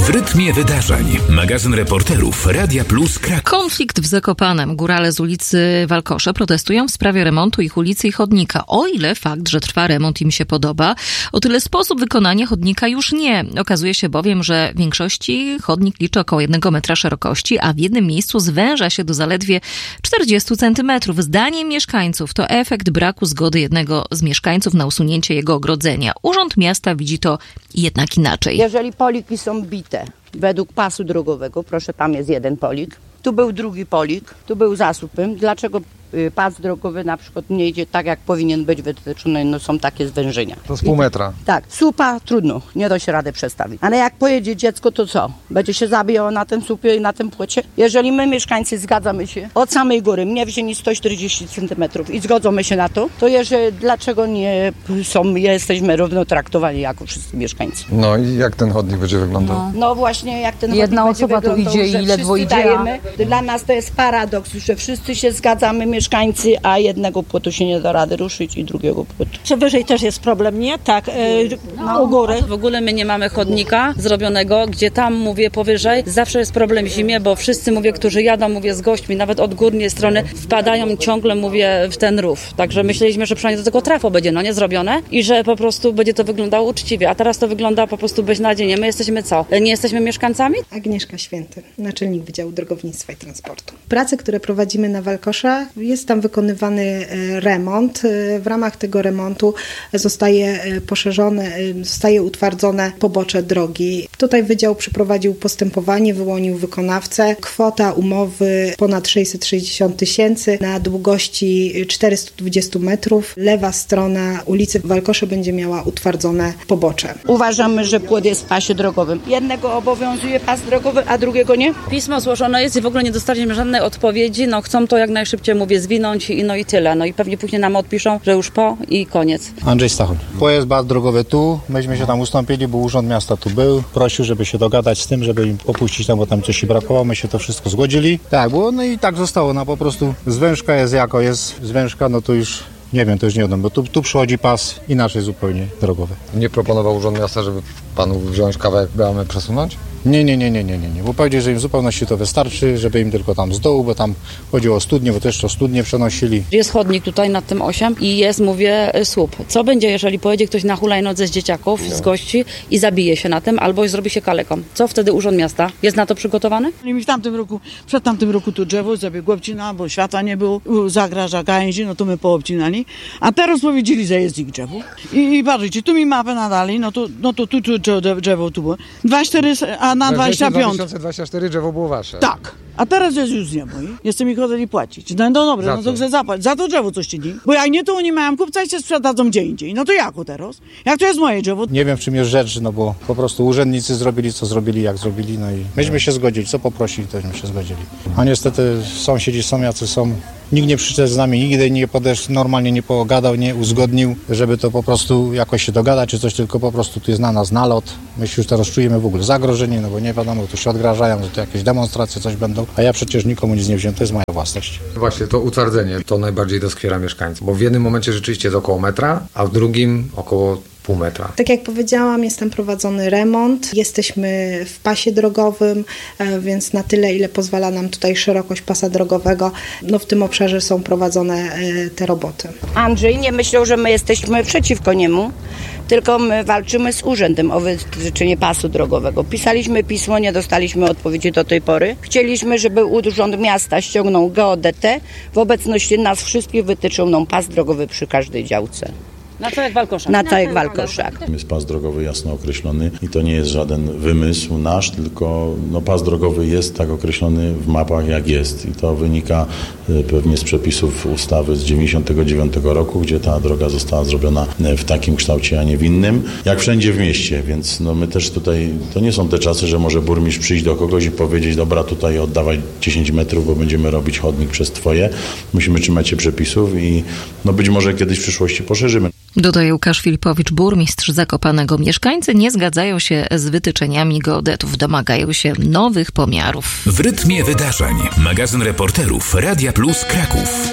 W rytmie wydarzeń. Magazyn reporterów Radia Plus Kraków. Konflikt w Zakopanem. Górale z ulicy Walkosze protestują w sprawie remontu ich ulicy i chodnika. O ile fakt, że trwa remont, im się podoba, o tyle sposób wykonania chodnika już nie. Okazuje się bowiem, że w większości chodnik liczy około 1 metra szerokości, a w jednym miejscu zwęża się do zaledwie 40 centymetrów. Zdaniem mieszkańców to efekt braku zgody jednego z mieszkańców na usunięcie jego ogrodzenia. Urząd Miasta widzi to jednak inaczej. Jeżeli poliki są bite według pasu drogowego, proszę, tam jest jeden polik, tu był drugi polik, tu był zasupem. Dlaczego pas drogowy na przykład nie idzie tak, jak powinien być wytyczony? No są takie zwężenia. To z pół metra. Tak, słupa trudno, nie da się rady przestawić. Ale jak pojedzie dziecko, to co? Będzie się zabijało na tym słupie i na tym płocie? Jeżeli my, mieszkańcy, zgadzamy się od samej góry, mnie wzięli 140 cm i zgodzimy się na to, to dlaczego nie jesteśmy równo traktowani jako wszyscy mieszkańcy? No i jak ten chodnik będzie wyglądał? No właśnie, jak ten jedna chodnik osoba będzie wyglądał, tu idzie i ledwo idzie. Dajemy. Dla nas to jest paradoks, że wszyscy się zgadzamy, mieszkańcy, a jednego płotu się nie da rady ruszyć i drugiego płotu. Czy wyżej też jest problem, nie? Tak, u góry. W ogóle my nie mamy chodnika zrobionego, gdzie tam, mówię, powyżej. Zawsze jest problem w zimie, bo wszyscy, mówię, którzy jadą, mówię, z gośćmi, nawet od górnej strony, wpadają ciągle, mówię, w ten rów. Także myśleliśmy, że przynajmniej do tego trafo będzie, nie zrobione i że po prostu będzie to wyglądało uczciwie, a teraz to wygląda po prostu beznadziejnie. My jesteśmy co? Nie jesteśmy mieszkańcami? Agnieszka Święty, naczelnik Wydziału Drogownictwa i Transportu. Prace, które prowadzimy na Walkosza, jest tam wykonywany remont. W ramach tego remontu zostaje utwardzone pobocze drogi. Tutaj Wydział przeprowadził postępowanie, wyłonił wykonawcę. Kwota umowy ponad 660 000 na długości 420 metrów. Lewa strona ulicy Walkosze będzie miała utwardzone pobocze. Uważamy, że płot jest w pasie drogowym. Jednego obowiązuje pas drogowy, a drugiego nie? Pismo złożone jest i w ogóle nie dostaliśmy żadnej odpowiedzi. No chcą to jak najszybciej, mówię, zwinąć i tyle. No i pewnie później nam odpiszą, że już po i koniec. Andrzej Stachoń. Pojazd pas drogowy tu. Myśmy się tam ustąpili, bo Urząd Miasta tu był. Prosił, żeby się dogadać z tym, żeby im popuścić tam, bo tam coś się brakowało. My się to wszystko zgodzili. Tak było, no i tak zostało. No po prostu zwężka jest jako jest zwężka, no to już nie wiem, to już nie wiadomo, bo tu przychodzi pas inaczej zupełnie drogowy. Nie proponował Urząd Miasta, żeby panu wziąć kawałek bramy przesunąć? Nie, bo powiedzieli, że im w zupełności to wystarczy, żeby im tylko tam z dołu, bo tam chodziło o studnie, bo też to studnie przenosili. Jest chodnik tutaj nad tym osiem i jest, mówię, słup. Co będzie, jeżeli pojedzie ktoś na hulajnodze z dzieciaków, z gości i zabije się na tym, albo zrobi się kaleką? Co wtedy Urząd Miasta? Jest na to przygotowany? I przed tamtym roku tu drzewo zabiegło obcina, bo światła nie było, zagraża gałęzi, no to my poobcinali. A teraz powiedzieli, że jest ich drzewo. I patrzcie, tu mi mapę nadali, no to tu drzewo tu było. 24, a na 25. 2024 drzewo było wasze. Tak. A teraz jest już nie mój. Jeszcze mi chodzili płacić. No dobrze, no to chcę zapłacić. Za to drzewo coś ci. Bo jak nie, to oni mają kupca i się sprzedadzą gdzie indziej. No to jako teraz? Jak to jest moje drzewo? Nie wiem, w czym jest rzecz, no bo po prostu urzędnicy zrobili, co zrobili, jak zrobili, no i myśmy się zgodzili. Co poprosili, tośmy się zgodzili. A niestety sąsiedzi są jacy są. Nikt nie przyszedł z nami, nigdy nie podeszł, normalnie nie pogadał, nie uzgodnił, żeby to po prostu jakoś się dogadać, czy coś, tylko po prostu tu jest na nas nalot. My się już teraz czujemy w ogóle zagrożeni, no bo nie wiadomo, tu się odgrażają, że tu jakieś demonstracje, coś będą, a ja przecież nikomu nic nie wziąłem, to jest moja własność. Właśnie to utwardzenie, to najbardziej doskwiera mieszkańców, bo w jednym momencie rzeczywiście jest około metra, a w drugim około pół metra. Tak jak powiedziałam, jest tam prowadzony remont. Jesteśmy w pasie drogowym, więc na tyle, ile pozwala nam tutaj szerokość pasa drogowego, no w tym obszarze są prowadzone te roboty. Andrzej nie myślał, że my jesteśmy przeciwko niemu, tylko my walczymy z urzędem o wytyczenie pasu drogowego. Pisaliśmy pismo, nie dostaliśmy odpowiedzi do tej pory. Chcieliśmy, żeby Urząd Miasta ściągnął geodetę. W obecności nas wszystkich wytyczył nam pas drogowy przy każdej działce. Na całych Walkoszach. Na całych Walkoszach. Jest pas drogowy jasno określony i to nie jest żaden wymysł nasz, tylko pas drogowy jest tak określony w mapach jak jest i to wynika pewnie z przepisów ustawy z 1999 roku, gdzie ta droga została zrobiona w takim kształcie, a nie w innym, jak wszędzie w mieście, więc my też tutaj, to nie są te czasy, że może burmistrz przyjść do kogoś i powiedzieć, dobra, tutaj oddawaj 10 metrów, bo będziemy robić chodnik przez twoje. Musimy trzymać się przepisów i być może kiedyś w przyszłości poszerzymy. Dodaje Łukasz Filipowicz, burmistrz Zakopanego. Mieszkańcy nie zgadzają się z wytyczeniami geodetów, domagają się nowych pomiarów. W rytmie wydarzeń. Magazyn reporterów Radia Plus Kraków.